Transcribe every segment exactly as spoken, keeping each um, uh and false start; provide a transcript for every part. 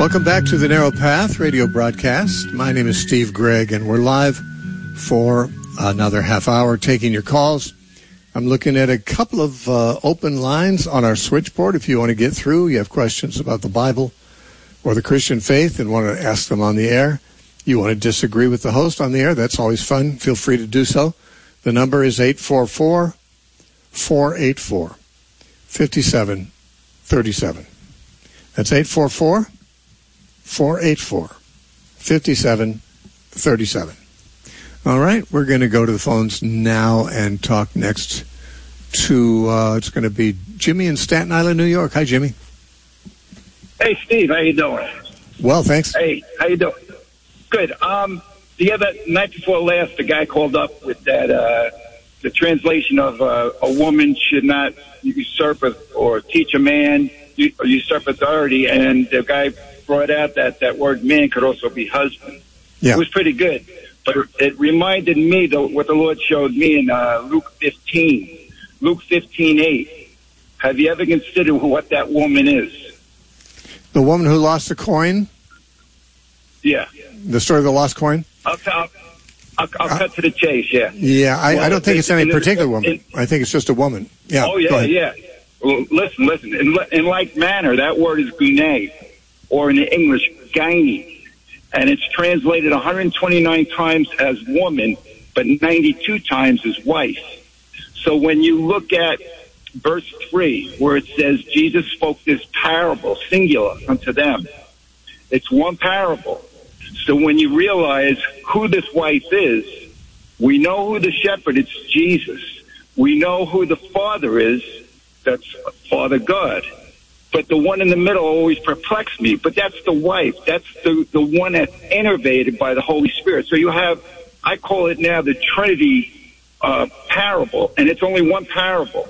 Welcome back to the Narrow Path radio broadcast. My name is Steve Gregg, and we're live for another half hour taking your calls. I'm looking at a couple of uh, open lines on our switchboard. If you want to get through, you have questions about the Bible or the Christian faith and want to ask them on the air. You want to disagree with the host on the air, that's always fun. Feel free to do so. The number is eight four four, four eight four, five seven three seven. That's eight four four, four eight four, five seven three seven. All right, we're going to go to the phones now and talk next to, uh, it's going to be Jimmy in Staten Island, New York. Hi, Jimmy. Hey, Steve, how you doing? Well, thanks. Hey, how you doing? Good. Um, the other night before last, the guy called up with that, uh, the translation of uh, a woman should not usurp or teach a man or usurp authority, and the guy brought out that that word man could also be husband. Yeah. It was pretty good. But it reminded me of what the Lord showed me in uh, Luke fifteen. Luke fifteen eight. Have you ever considered what that woman is? The woman who lost the coin? Yeah. The story of the lost coin? I'll, I'll, I'll, I'll uh, cut to the chase, yeah. Yeah, I, well, I don't think it's any particular woman. In, I think it's just a woman. Yeah. Oh, yeah, yeah. Well, listen, listen. In, in like manner, that word is gune, or in the English, gyne. And it's translated one hundred twenty-nine times as woman, but ninety-two times as wife. So when you look at verse three, where it says Jesus spoke this parable, singular, unto them, it's one parable. So when you realize who this wife is, we know who the shepherd is, Jesus. We know who the father is, that's Father God. But the one in the middle always perplexed me. But that's the wife. That's the, the one that's innervated by the Holy Spirit. So you have, I call it now the Trinity uh, parable, and it's only one parable.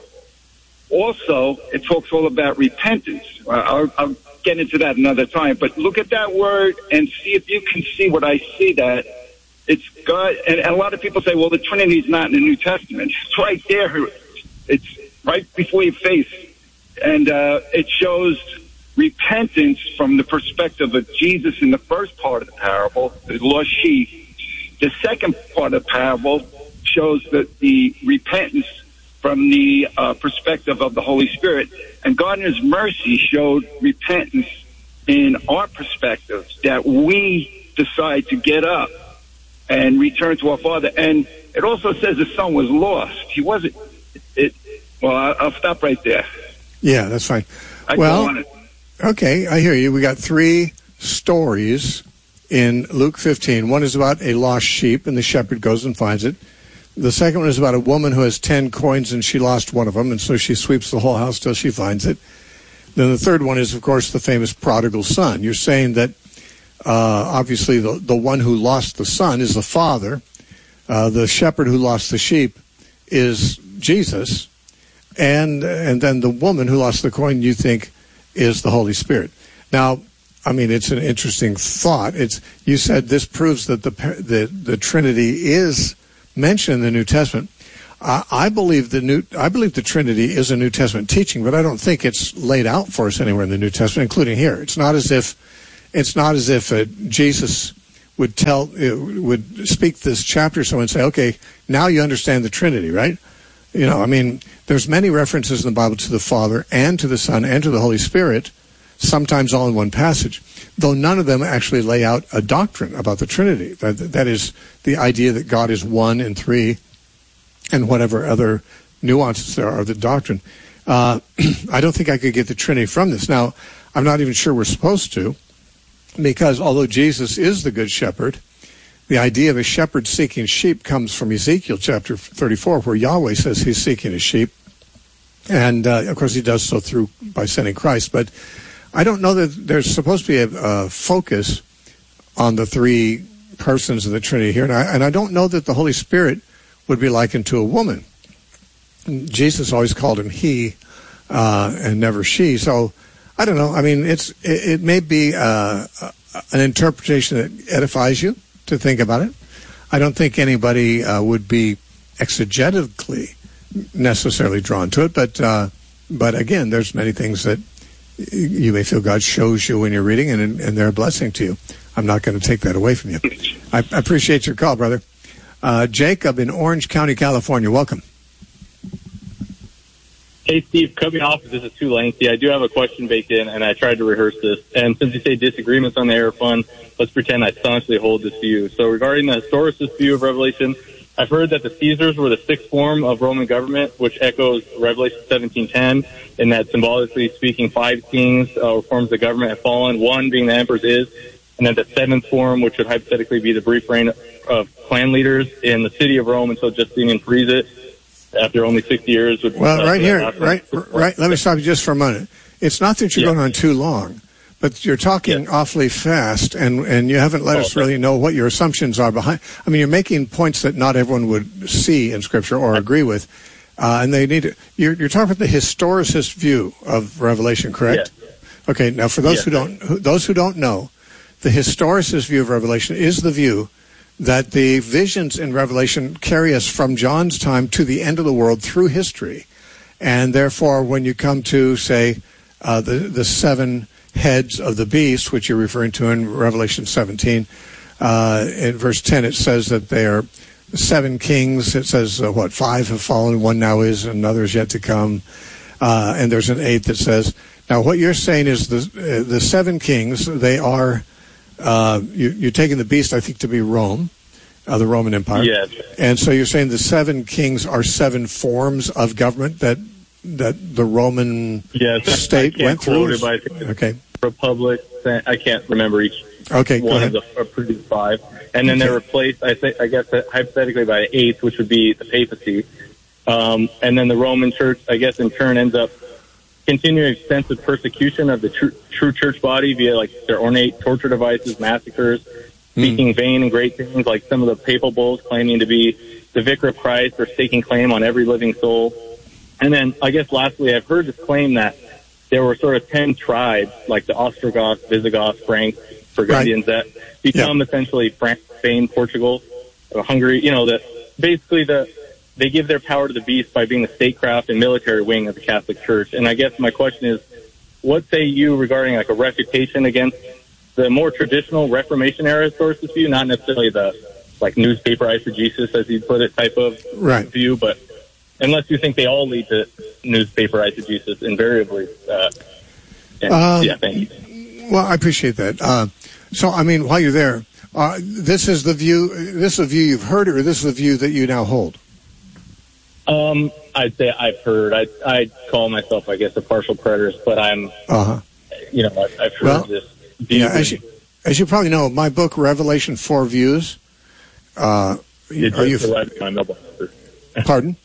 Also, it talks all about repentance. I'll, I'll get into that another time. But look at that word and see if you can see what I see that. It's God, and, and a lot of people say, well, the Trinity is not in the New Testament. It's right there. It's right before your face. And uh, it shows repentance from the perspective of Jesus in the first part of the parable, the lost sheep. The second part of the parable shows that the repentance from the uh, perspective of the Holy Spirit. And God in His mercy showed repentance in our perspective, that we decide to get up and return to our Father. And it also says the Son was lost. He wasn't. It. Well, I'll stop right there. Yeah, that's fine. I well, okay, I hear you. We got three stories in Luke fifteen. One is about a lost sheep, and the shepherd goes and finds it. The second one is about a woman who has ten coins, and she lost one of them, and so she sweeps the whole house till she finds it. Then the third one is, of course, the famous prodigal son. You're saying that, uh, obviously, the, the one who lost the son is the father. Uh, the shepherd who lost the sheep is Jesus. And and then the woman who lost the coin, you think, is the Holy Spirit. Now, I mean, it's an interesting thought. It's you said this proves that the the, the Trinity is mentioned in the New Testament. I, I believe the new I believe the Trinity is a New Testament teaching, but I don't think it's laid out for us anywhere in the New Testament, including here. It's not as if it's not as if uh, Jesus would tell uh, would speak this chapter so and say, okay, now you understand the Trinity, right? You know, I mean, there's many references in the Bible to the Father and to the Son and to the Holy Spirit, sometimes all in one passage, though none of them actually lay out a doctrine about the Trinity. That, that is the idea that God is one and three and whatever other nuances there are of the doctrine. Uh, I don't think I could get the Trinity from this. Now, I'm not even sure we're supposed to, because although Jesus is the Good Shepherd, the idea of a shepherd seeking sheep comes from Ezekiel chapter thirty-four, where Yahweh says he's seeking his sheep. And, uh, of course, he does so through by sending Christ. But I don't know that there's supposed to be a, a focus on the three persons of the Trinity here. And I, and I don't know that the Holy Spirit would be likened to a woman. Jesus always called him he uh, and never she. So I don't know. I mean, it's it, it may be uh, an interpretation that edifies you to think about it. I don't think anybody uh, would be exegetically necessarily drawn to it, but uh, but again, there's many things that you may feel God shows you when you're reading, and, and they're a blessing to you. I'm not going to take that away from you. I, I appreciate your call, brother. Uh, Jacob in Orange County, California. Welcome. Hey, Steve, cut me off if this is too lengthy. I do have a question baked in, and I tried to rehearse this. And since you say disagreements on the air are fun, let's pretend I staunchly hold this view. So regarding the historicist view of Revelation, I've heard that the Caesars were the sixth form of Roman government, which echoes Revelation seventeen ten, in that symbolically speaking, five kings uh, or forms of government have fallen, one being the emperor's is, and then the seventh form, which would hypothetically be the brief reign of clan leaders in the city of Rome until Justinian frees it after only sixty years. Would, well, uh, right here, right, right. Let me stop you just for a minute. It's not that you're yeah. going on too long, but you're talking yeah. awfully fast, and, and you haven't let oh, us okay. really know what your assumptions are behind. I mean, you're making points that not everyone would see in Scripture or agree with, uh, and they need to. You're, you're talking about the historicist view of Revelation, correct? Yeah. Okay. Now, for those yeah. who don't, who, those who don't know, the historicist view of Revelation is the view that the visions in Revelation carry us from John's time to the end of the world through history. And therefore, when you come to, say, uh, the, the seven heads of the beast, which you're referring to in Revelation seventeen, uh, in verse ten, it says that they are seven kings. It says, uh, what, five have fallen, one now is, and another is yet to come. Uh, and there's an eighth that says, now what you're saying is the, uh, the seven kings, they are... Uh, you, you're taking the beast, I think, to be Rome, uh, the Roman Empire. Yes. And so you're saying the seven kings are seven forms of government that that the Roman yes, state went through? It, but I okay. Republic, I can't remember each okay, one go ahead. of the produced five. And then okay. they're replaced, I, think, I guess, hypothetically by the eighth, which would be the papacy. Um, and then the Roman church, I guess, in turn ends up continuing extensive persecution of the true, true church body via like their ornate torture devices, massacres, speaking mm. vain and great things like some of the papal bulls claiming to be the vicar of Christ or staking claim on every living soul. And then I guess lastly, I've heard this claim that there were sort of ten tribes like the Ostrogoths, Visigoths, Franks, Burgundians right. that become yeah. essentially France, Spain, Portugal, or Hungary. You know, that basically the they give their power to the beast by being the statecraft and military wing of the Catholic Church. And I guess my question is, what say you regarding like a refutation against the more traditional Reformation era historicist view, not necessarily the like newspaper eisegesis, as you put it, type of right. view, but unless you think they all lead to newspaper eisegesis invariably. Uh, and, um, yeah, thank you. Well, I appreciate that. Uh, so, I mean, while you're there, uh, this is the view. This is a view you've heard, or this is the view that you now hold? Um, I'd say I've heard. I I call myself, I guess, a partial preterist, but I'm, uh-huh. you know, I've, I've heard well, this view. Yeah, as you, as you probably know, my book, Revelation Four Views. Uh, it are just you? arrived in my mailbox. Pardon?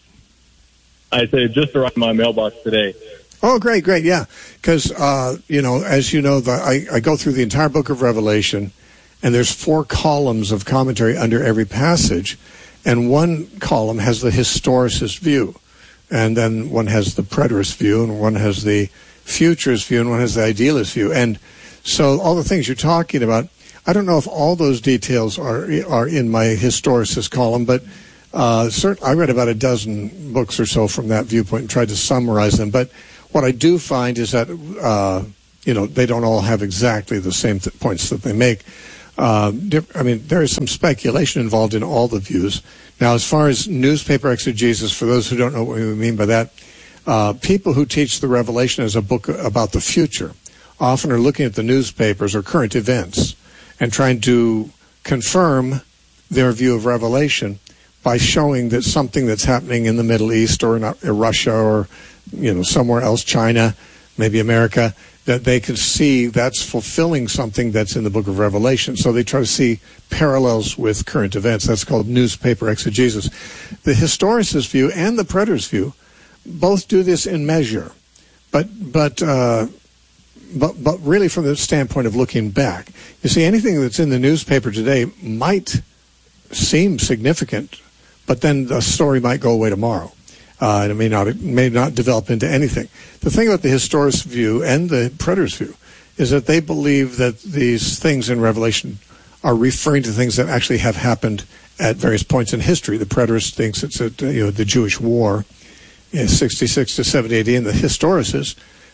I said it just arrived in my mailbox today. Oh, great, great, yeah. Because uh, you know, as you know, the, I I go through the entire book of Revelation, and there's four columns of commentary under every passage. And one column has the historicist view, and then one has the preterist view, and one has the futurist view, and one has the idealist view. And so all the things you're talking about, I don't know if all those details are are in my historicist column, but uh, certain, I read about a dozen books or so from that viewpoint and tried to summarize them. But what I do find is that, uh, you know, they don't all have exactly the same th- points that they make. Uh, I mean, there is some speculation involved in all the views. Now, as far as newspaper exegesis, for those who don't know what we mean by that, uh, people who teach the Revelation as a book about the future often are looking at the newspapers or current events and trying to confirm their view of Revelation by showing that something that's happening in the Middle East or in Russia or, you know, somewhere else, China, maybe America, that they can see that's fulfilling something that's in the book of Revelation. So they try to see parallels with current events. That's called newspaper exegesis. The historicist view and the preterist view both do this in measure. But but uh, but but really from the standpoint of looking back. You see, anything that's in the newspaper today might seem significant, but then the story might go away tomorrow. Uh, and it may not it may not develop into anything. The thing about the historicist view and the preterist view is that they believe that these things in Revelation are referring to things that actually have happened at various points in history. The preterist thinks it's at, you know, the Jewish War in sixty-six to seventy A D, and the historicists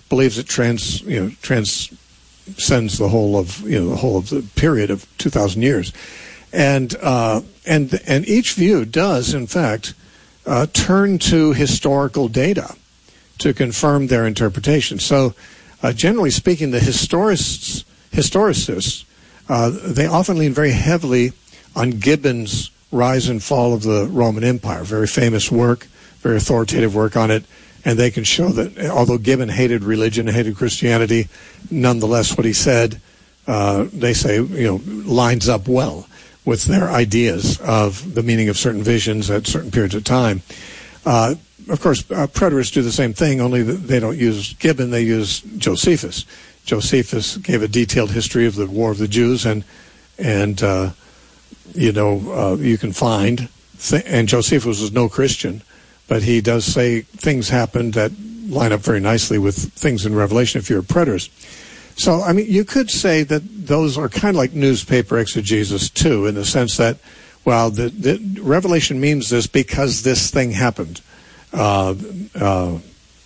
believes it trans, you know, transcends the whole of, you know, the whole of the period of two thousand years. And, uh, and, and each view does, in fact, uh, turn to historical data to confirm their interpretation. So, uh, generally speaking, the historists, historicists, uh, they often lean very heavily on Gibbon's Rise and Fall of the Roman Empire, very famous work, very authoritative work on it, and they can show that although Gibbon hated religion, hated Christianity, nonetheless what he said, uh, they say, you know, lines up well with their ideas of the meaning of certain visions at certain periods of time. Uh, of course, uh, preterists do the same thing, only that they don't use Gibbon, they use Josephus. Josephus gave a detailed history of the War of the Jews, and, and uh, you know, uh, you can find, th- and Josephus was no Christian, but he does say things happened that line up very nicely with things in Revelation if you're a preterist. So, I mean, you could say that those are kind of like newspaper exegesis, too, in the sense that, well, the, the Revelation means this because this thing happened. Uh, uh,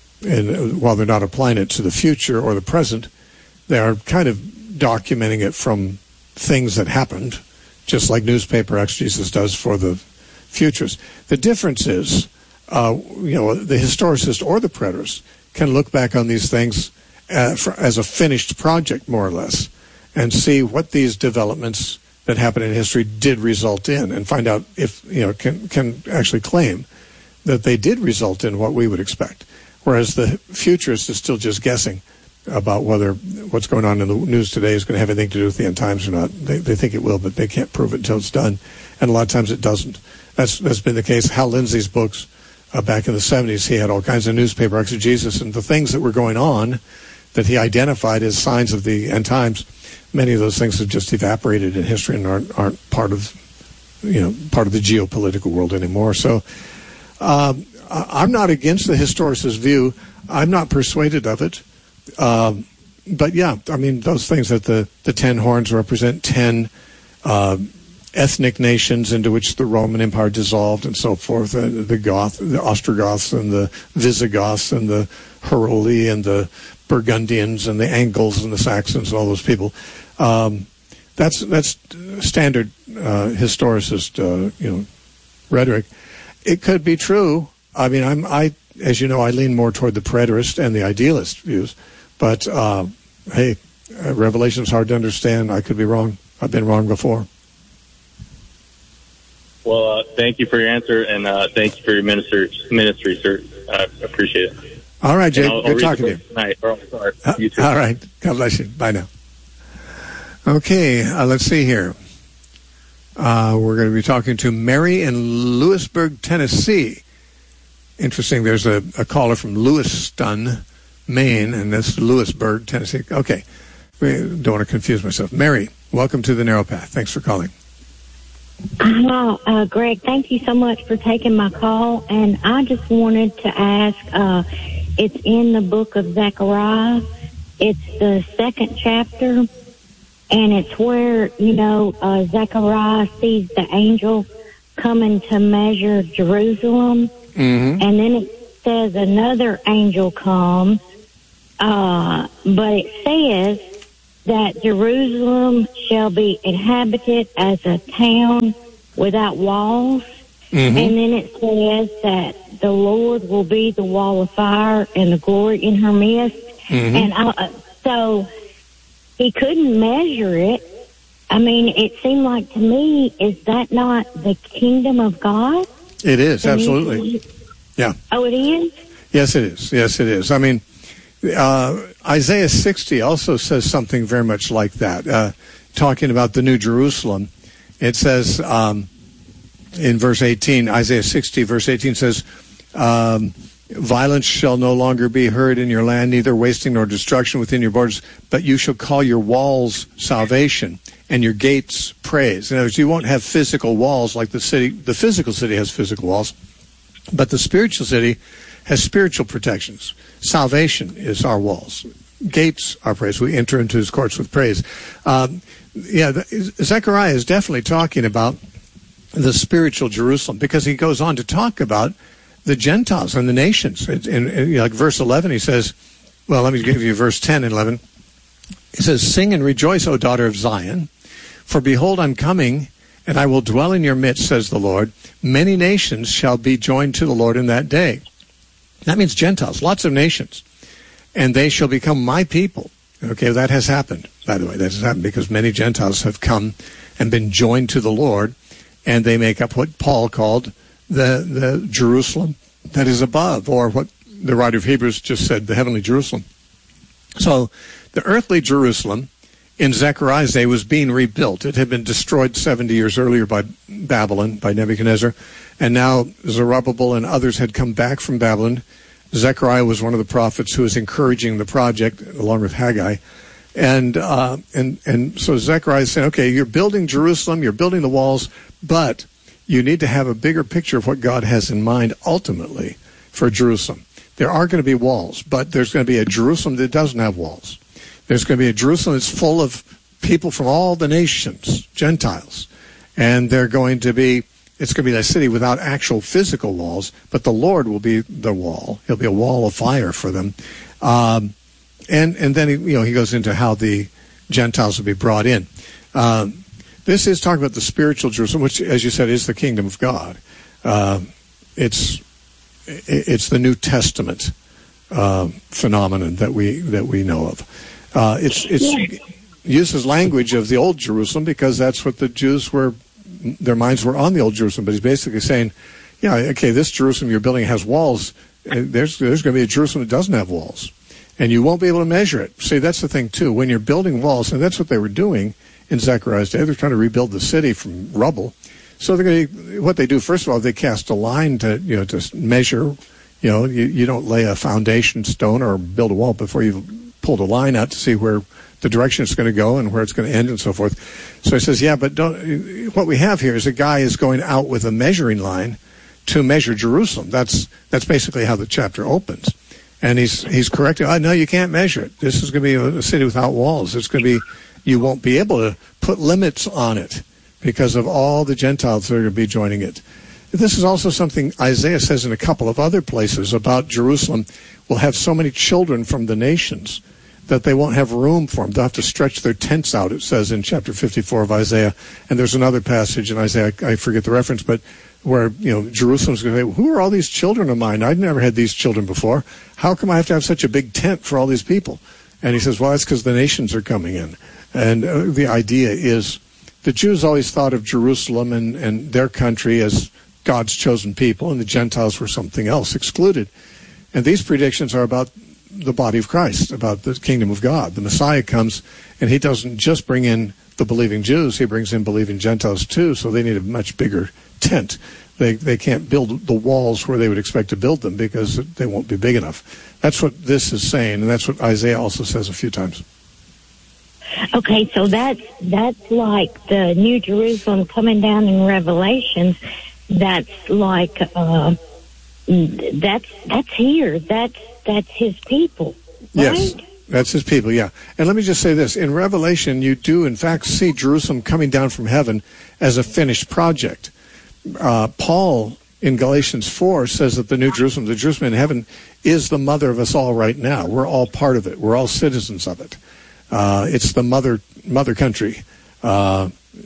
and while they're not applying it to the future or the present, they are kind of documenting it from things that happened, just like newspaper exegesis does for the futures. The difference is, uh, you know, the historicist or the preterist can look back on these things uh, for, as a finished project, more or less, and see what these developments that happened in history did result in, and find out if, you know, can can actually claim that they did result in what we would expect. Whereas the futurist is still just guessing about whether what's going on in the news today is going to have anything to do with the end times or not. They, they think it will, but they can't prove it until it's done. And a lot of times it doesn't. That's that's been the case. Hal Lindsey's books, uh, back in the seventies, he had all kinds of newspaper exegesis, and the things that were going on that he identified as signs of the end times, many of those things have just evaporated in history and aren't, aren't part of, you know, part of the geopolitical world anymore. So um, I'm not against the historicist view. I'm not persuaded of it. Um, but yeah, I mean, those things that the, the ten horns represent ten uh, ethnic nations into which the Roman Empire dissolved and so forth, uh, the Goth, the Ostrogoths and the Visigoths and the Heruli and the Burgundians and the Angles and the Saxons and all those people. Um, that's that's standard uh, historicist, uh, you know, rhetoric. It could be true. I mean, I'm I as you know, I lean more toward the preterist and the idealist views. But uh, hey, uh, Revelation's hard to understand. I could be wrong. I've been wrong before. Well, uh, thank you for your answer, and uh, thank you for your minister, ministry, sir. I appreciate it. All right, Jake. I'll, Good I'll talking to you. Tonight. Oh, sorry. Uh, You too. All right. God bless you. Bye now. Okay, uh, let's see here. Uh, we're going to be talking to Mary in Lewisburg, Tennessee. Interesting. There's a, a caller from Lewiston, Maine, and that's Lewisburg, Tennessee. Okay. We don't want to confuse myself. Mary, welcome to the Narrow Path. Thanks for calling. Hi, uh, Greg. Thank you so much for taking my call. And I just wanted to ask, uh, it's in the book of Zechariah. It's the second chapter, and it's where, you know, uh, Zechariah sees the angel coming to measure Jerusalem. Mm-hmm. And then it says another angel comes, uh, but it says that Jerusalem shall be inhabited as a town without walls. Mm-hmm. And then it says that the Lord will be the wall of fire and the glory in her midst. Mm-hmm. And I, so he couldn't measure it. I mean, it seemed like to me, is that not the kingdom of God? It is, absolutely. Yeah. Oh, it is? Yes, it is. Yes, it is. I mean, uh, Isaiah sixty also says something very much like that, uh, talking about the New Jerusalem. It says um, in verse eighteen, Isaiah sixty, verse eighteen says, um, violence shall no longer be heard in your land, neither wasting nor destruction within your borders, but you shall call your walls salvation and your gates praise. In other words, you won't have physical walls like the city. The physical city has physical walls, but the spiritual city has spiritual protections. Salvation is our walls. Gates are praise. We enter into his courts with praise. Um, yeah, the, Zechariah is definitely talking about the spiritual Jerusalem, because he goes on to talk about the Gentiles and the nations. In, in, in like verse eleven, he says, well, let me give you verse ten and eleven. It says, "Sing and rejoice, O daughter of Zion, for behold, I'm coming, and I will dwell in your midst, says the Lord. Many nations shall be joined to the Lord in that day." That means Gentiles, lots of nations. "And they shall become my people." Okay, that has happened, by the way. That has happened because many Gentiles have come and been joined to the Lord, and they make up what Paul called the, the Jerusalem that is above, or what the writer of Hebrews just said, the heavenly Jerusalem. So the earthly Jerusalem in Zechariah's day was being rebuilt. It had been destroyed seventy years earlier by Babylon, by Nebuchadnezzar, and now Zerubbabel and others had come back from Babylon. Zechariah was one of the prophets who was encouraging the project, along with Haggai. And uh, and and so Zechariah said, okay, you're building Jerusalem, you're building the walls, but you need to have a bigger picture of what God has in mind ultimately for Jerusalem. There are going to be walls, but there's going to be a Jerusalem that doesn't have walls. There's going to be a Jerusalem that's full of people from all the nations, Gentiles. And they're going to be, it's going to be a city without actual physical walls, but the Lord will be the wall. He'll be a wall of fire for them. Um, and, and then, he, you know, he goes into how the Gentiles will be brought in. Um, this is talking about the spiritual Jerusalem, which, as you said, is the kingdom of God. Uh, it's, it's the New Testament uh, phenomenon that we, that we know of. Uh, it's it's yes. uses language of the old Jerusalem because that's what the Jews were, their minds were on the old Jerusalem. But he's basically saying, yeah, okay, this Jerusalem you're building has walls. There's there's going to be a Jerusalem that doesn't have walls, and you won't be able to measure it. See, that's the thing too. When you're building walls, and that's what they were doing in Zechariah's day. They're trying to rebuild the city from rubble. So they're going to, what they do first of all, they cast a line to you know to measure. You know, you, you don't lay a foundation stone or build a wall before you've pulled a line out to see where the direction it's going to go and where it's going to end and so forth. So he says, yeah, but don't, what we have here is a guy is going out with a measuring line to measure Jerusalem. That's that's basically how the chapter opens. And he's he's correcting, oh, no, you can't measure it. This is going to be a, a city without walls. It's going to be, you won't be able to put limits on it because of all the Gentiles that are going to be joining it. This is also something Isaiah says in a couple of other places about Jerusalem. Will have so many children from the nations that they won't have room for them. They'll have to stretch their tents out, it says in chapter fifty-four of Isaiah. And there's another passage in Isaiah, I forget the reference, but where, you know, Jerusalem's going to say, who are all these children of mine? I've never had these children before. How come I have to have such a big tent for all these people? And he says, well, that's because the nations are coming in. And uh, the idea is the Jews always thought of Jerusalem and, and their country as God's chosen people, and the Gentiles were something else, excluded. And these predictions are about the body of Christ, about the kingdom of God. The Messiah comes, and he doesn't just bring in the believing Jews, he brings in believing Gentiles too, so they need a much bigger tent. They they can't build the walls where they would expect to build them because they won't be big enough. That's what this is saying, and that's what Isaiah also says a few times. Okay, so that's, that's like the New Jerusalem coming down in Revelations. That's like... Uh, That's that's here. That's that's his people. Right? Yes, that's his people. Yeah, and let me just say this: in Revelation, you do in fact see Jerusalem coming down from heaven as a finished project. Uh, Paul in Galatians four says that the New Jerusalem, the Jerusalem in heaven, is the mother of us all right now. We're all part of it. We're all citizens of it. Uh, it's the mother mother country uh,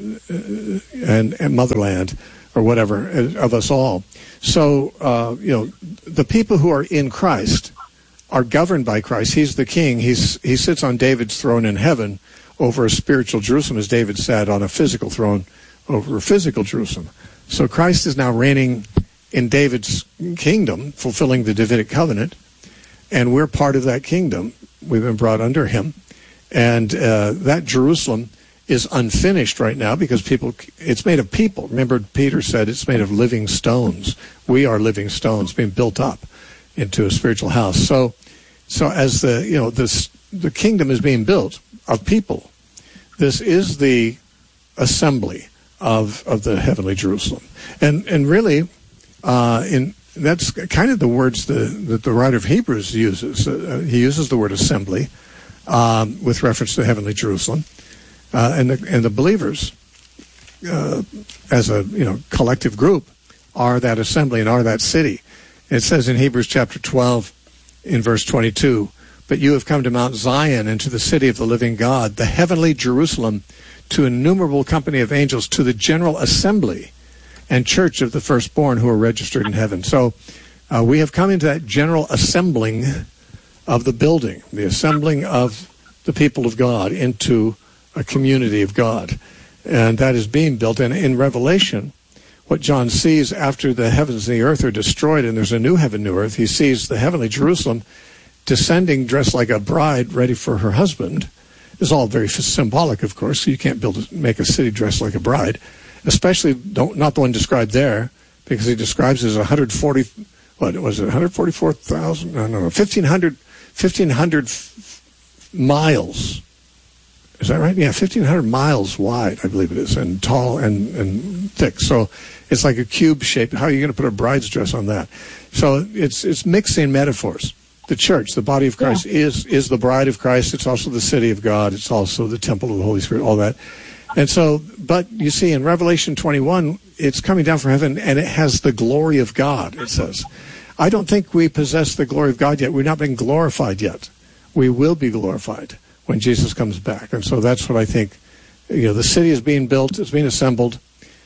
and, and motherland, or whatever, of us all. So, uh, you know, the people who are in Christ are governed by Christ. He's the king. He's he sits on David's throne in heaven over a spiritual Jerusalem, as David sat on a physical throne over a physical Jerusalem. So Christ is now reigning in David's kingdom, fulfilling the Davidic covenant, and we're part of that kingdom. We've been brought under him. And uh, that Jerusalem is unfinished right now because people, it's made of people. Remember, Peter said it's made of living stones. We are living stones being built up into a spiritual house. So, so as the, you know, this, the kingdom is being built of people. This is the assembly of, of the heavenly Jerusalem. And, and really, uh, in, that's kind of the words the, that the writer of Hebrews uses. Uh, he uses the word assembly, um, with reference to the heavenly Jerusalem. Uh, and the and the believers, uh, as a you know collective group, are that assembly and are that city. It says in Hebrews chapter twelve, in verse twenty-two, But you have come to Mount Zion and to the city of the living God, the heavenly Jerusalem, to innumerable company of angels, to the general assembly and church of the firstborn who are registered in heaven. So uh, we have come into that general assembling of the building, the assembling of the people of God into a community of God. And that is being built. And in Revelation, what John sees after the heavens and the earth are destroyed and there's a new heaven, new earth, he sees the heavenly Jerusalem descending dressed like a bride ready for her husband. It's all very symbolic, of course. You can't build make a city dressed like a bride, especially don't, not the one described there, because he describes it as one hundred forty, what was it, one hundred forty-four thousand, no, no, no, fifteen hundred, fifteen hundred f- miles. Is that right? Yeah, fifteen hundred miles wide, I believe it is, and tall and, and thick. So it's like a cube shape. How are you going to put a bride's dress on that? So it's it's mixing metaphors. The church, the body of Christ, yeah. is is the bride of Christ. It's also the city of God. It's also the temple of the Holy Spirit, all that. And so, but you see, in Revelation twenty-one, it's coming down from heaven, and it has the glory of God, it says. I don't think we possess the glory of God yet. We've not been glorified yet. We will be glorified when Jesus comes back. And so that's what I think. You know, the city is being built, it's being assembled.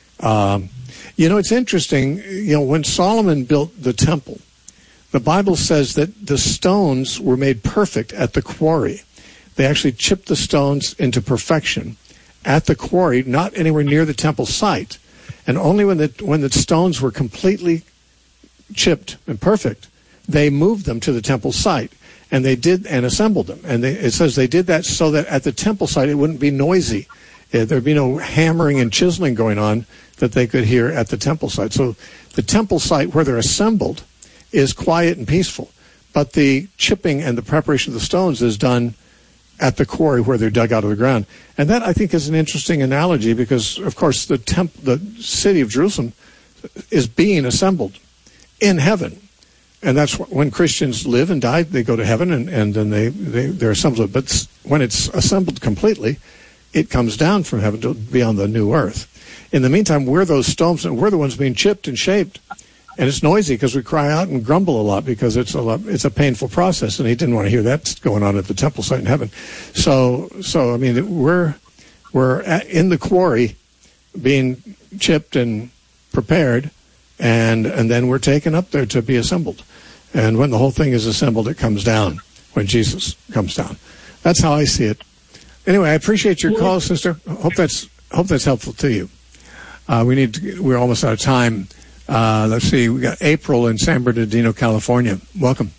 Um, you know, it's interesting, you know, when Solomon built the temple, the Bible says that the stones were made perfect at the quarry. They actually chipped the stones into perfection at the quarry, not anywhere near the temple site. And only when the when the stones were completely chipped and perfect, they moved them to the temple site. And they did, and assembled them. And they, it says they did that so that at the temple site it wouldn't be noisy. There'd be no hammering and chiseling going on that they could hear at the temple site. So the temple site where they're assembled is quiet and peaceful. But the chipping and the preparation of the stones is done at the quarry where they're dug out of the ground. And that, I think, is an interesting analogy because, of course, the temp- the city of Jerusalem is being assembled in heaven. And that's when Christians live and die, they go to heaven, and, and then they, they, they're assembled. But when it's assembled completely, it comes down from heaven to be on the new earth. In the meantime, we're those stones, and we're the ones being chipped and shaped. And it's noisy because we cry out and grumble a lot because it's a lot, it's a painful process, and he didn't want to hear that going on at the temple site in heaven. So, so I mean, we're we're at, in the quarry, being chipped and prepared, and and then we're taken up there to be assembled. And when the whole thing is assembled, it comes down when Jesus comes down. That's how I see it. Anyway, I appreciate your call, sister. Hope that's hope that's helpful to you. Uh, we need to, we're almost out of time. Uh, let's see. We got April in San Bernardino, California. Welcome.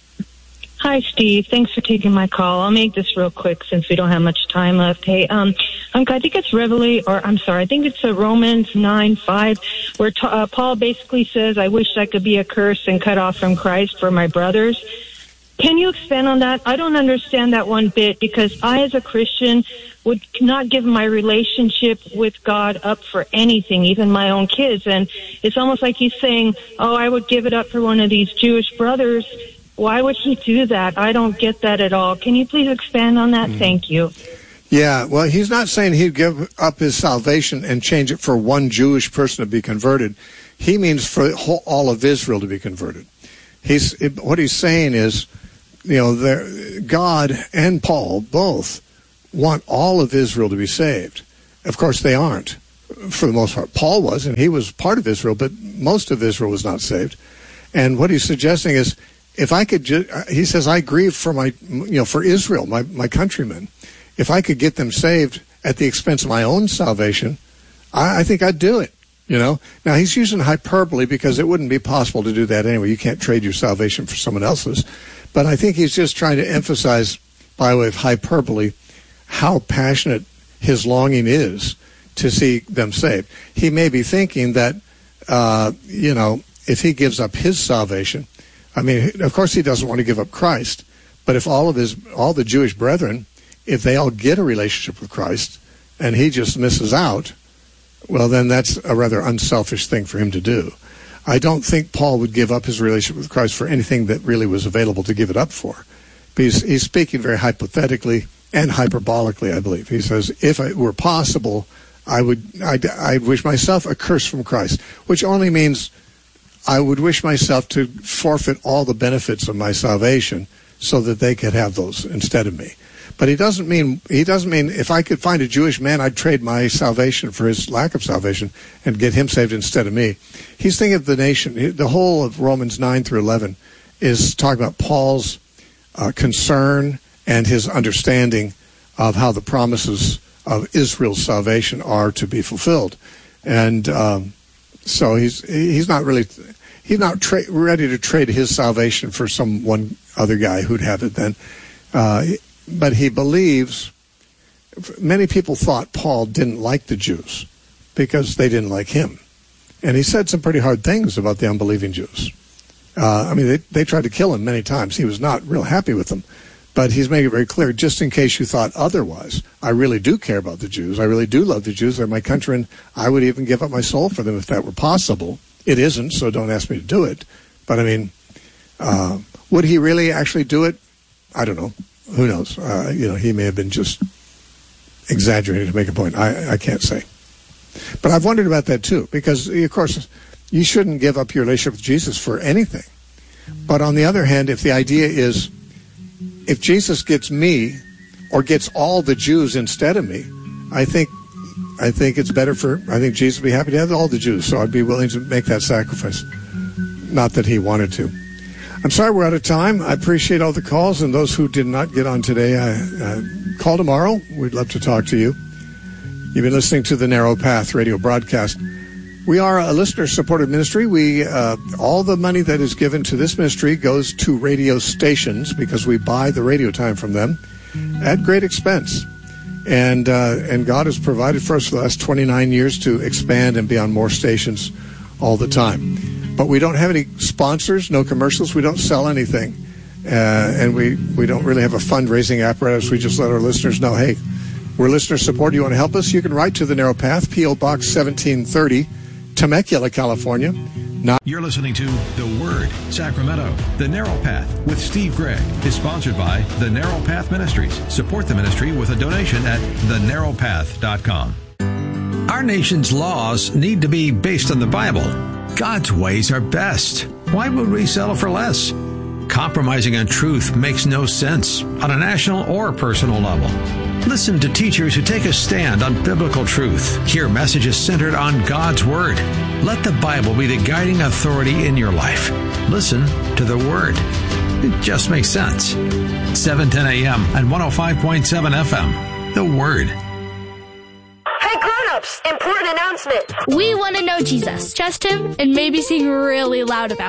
Hi, Steve. Thanks for taking my call. I'll make this real quick since we don't have much time left. Hey, um, I think it's Revelation, or I'm sorry, I think it's uh, Romans nine five, where t- uh, Paul basically says, I wish I could be accursed and cut off from Christ for my brothers. Can you expand on that? I don't understand that one bit because I, as a Christian, would not give my relationship with God up for anything, even my own kids. And it's almost like he's saying, oh, I would give it up for one of these Jewish brothers. Why would he do that? I don't get that at all. Can you please expand on that? Mm. Thank you. Yeah, well, he's not saying he'd give up his salvation and change it for one Jewish person to be converted. He means for all of Israel to be converted. He's what he's saying is, you know, God and Paul both want all of Israel to be saved. Of course, they aren't, for the most part. Paul was, and he was part of Israel, but most of Israel was not saved. And what he's suggesting is, if I could, ju- he says, I grieve for my, you know, for Israel, my, my countrymen. If I could get them saved at the expense of my own salvation, I, I think I'd do it, you know. Now, he's using hyperbole because it wouldn't be possible to do that anyway. You can't trade your salvation for someone else's. But I think he's just trying to emphasize, by way of hyperbole, how passionate his longing is to see them saved. He may be thinking that, uh, you know, if he gives up his salvation, I mean, of course he doesn't want to give up Christ, but if all of his, all the Jewish brethren, if they all get a relationship with Christ and he just misses out, well, then that's a rather unselfish thing for him to do. I don't think Paul would give up his relationship with Christ for anything that really was available to give it up for. But he's, he's speaking very hypothetically and hyperbolically, I believe. He says, if it were possible, I would, I'd, I'd wish myself a curse from Christ, which only means I would wish myself to forfeit all the benefits of my salvation so that they could have those instead of me. But he doesn't mean he doesn't mean if I could find a Jewish man, I'd trade my salvation for his lack of salvation and get him saved instead of me. He's thinking of the nation. The whole of Romans nine through eleven is talking about Paul's uh, concern and his understanding of how the promises of Israel's salvation are to be fulfilled. And um, so he's he's not really he's not tra- ready to trade his salvation for some one other guy who'd have it then. Uh, but he believes, many people thought Paul didn't like the Jews because they didn't like him. And he said some pretty hard things about the unbelieving Jews. Uh, I mean, they, they tried to kill him many times. He was not real happy with them. But he's making it very clear, just in case you thought otherwise, I really do care about the Jews. I really do love the Jews. They're my country, and I would even give up my soul for them if that were possible. It isn't, so don't ask me to do it. But, I mean, uh, would he really actually do it? I don't know. Who knows? Uh, you know, he may have been just exaggerating to make a point. I, I can't say. But I've wondered about that, too, because, of course, you shouldn't give up your relationship with Jesus for anything. But on the other hand, if the idea is, if Jesus gets me or gets all the Jews instead of me, I think I think it's better for, I think Jesus would be happy to have all the Jews, so I'd be willing to make that sacrifice. Not that he wanted to. I'm sorry we're out of time. I appreciate all the calls, and those who did not get on today, I, I call tomorrow. We'd love to talk to you. You've been listening to the Narrow Path radio broadcast. We are a listener-supported ministry. We uh, all the money that is given to this ministry goes to radio stations because we buy the radio time from them at great expense. And uh, and God has provided for us for the last twenty-nine years to expand and be on more stations all the time. But we don't have any sponsors, no commercials. We don't sell anything. Uh, and we, we don't really have a fundraising apparatus. We just let our listeners know, hey, we're listener-supported. You want to help us? You can write to The Narrow Path, P O. Box seventeen thirty, Temecula, California. Not- You're listening to The Word, Sacramento. The Narrow Path with Steve Gregg is sponsored by The Narrow Path Ministries. Support the ministry with a donation at the narrow path dot com. Our nation's laws need to be based on the Bible. God's ways are best. Why would we settle for less? Compromising on truth makes no sense on a national or personal level. Listen to teachers who take a stand on biblical truth. Hear messages centered on God's Word. Let the Bible be the guiding authority in your life. Listen to the Word. It just makes sense. seven ten a.m. and one oh five point seven F M. The Word. Hey, grown-ups! Important announcement! We want to know Jesus. Trust him and maybe sing really loud about